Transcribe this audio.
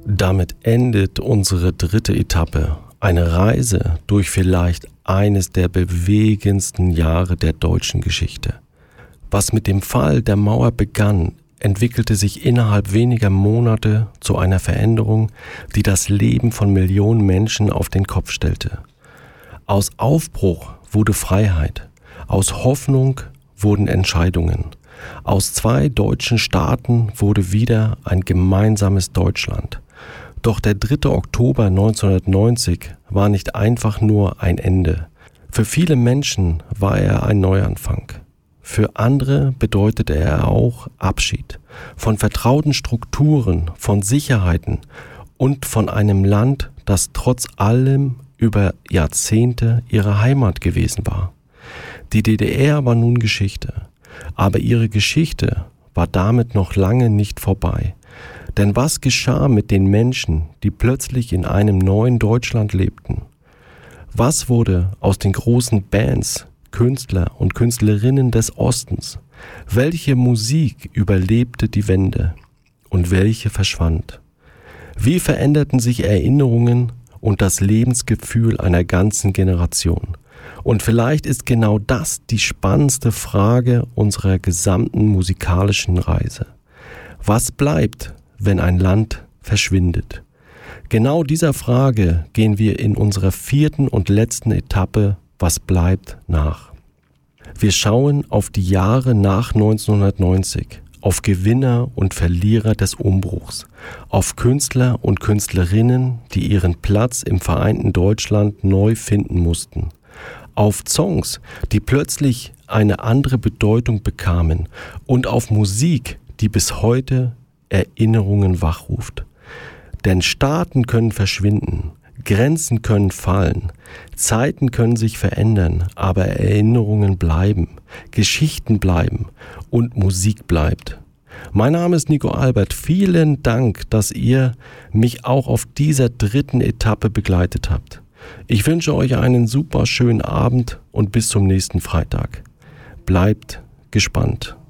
Damit endet unsere dritte Etappe, eine Reise durch vielleicht eines der bewegendsten Jahre der deutschen Geschichte. Was mit dem Fall der Mauer begann, entwickelte sich innerhalb weniger Monate zu einer Veränderung, die das Leben von Millionen Menschen auf den Kopf stellte. Aus Aufbruch wurde Freiheit, aus Hoffnung wurden Entscheidungen. Aus zwei deutschen Staaten wurde wieder ein gemeinsames Deutschland. Doch der 3. Oktober 1990 war nicht einfach nur ein Ende. Für viele Menschen war er ein Neuanfang. Für andere bedeutete er auch Abschied von vertrauten Strukturen, von Sicherheiten und von einem Land, das trotz allem über Jahrzehnte ihre Heimat gewesen war. Die DDR war nun Geschichte, aber ihre Geschichte war damit noch lange nicht vorbei. Denn was geschah mit den Menschen, die plötzlich in einem neuen Deutschland lebten? Was wurde aus den großen Bands, Künstler und Künstlerinnen des Ostens? Welche Musik überlebte die Wende und welche verschwand? Wie veränderten sich Erinnerungen und das Lebensgefühl einer ganzen Generation? Und vielleicht ist genau das die spannendste Frage unserer gesamten musikalischen Reise. Was bleibt, wenn ein Land verschwindet? Genau dieser Frage gehen wir in unserer 4. und letzten Etappe Was bleibt nach. Wir schauen auf die Jahre nach 1990, auf Gewinner und Verlierer des Umbruchs, auf Künstler und Künstlerinnen, die ihren Platz im vereinten Deutschland neu finden mussten, auf Songs, die plötzlich eine andere Bedeutung bekamen und auf Musik, die bis heute Erinnerungen wachruft. Denn Staaten können verschwinden, Grenzen können fallen, Zeiten können sich verändern, aber Erinnerungen bleiben, Geschichten bleiben und Musik bleibt. Mein Name ist Nico Albert. Vielen Dank, dass ihr mich auch auf dieser 3. Etappe begleitet habt. Ich wünsche euch einen super schönen Abend und bis zum nächsten Freitag. Bleibt gespannt.